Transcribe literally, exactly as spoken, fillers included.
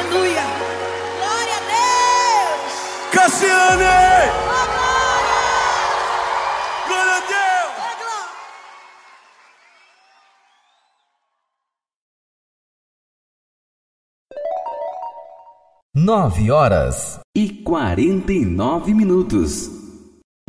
Aleluia. Glória a Deus. Cassiane! Oh, glória. Glória a Deus! Oh, glória. Nove horas e quarenta e nove minutos.